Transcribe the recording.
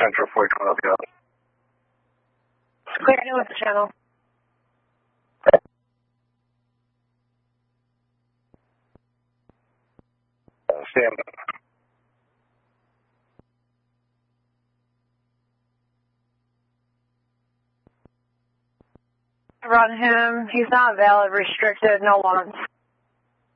Central 412, yeah. Clear to with the channel. Stand by. Run him. He's not valid, restricted, no warrants.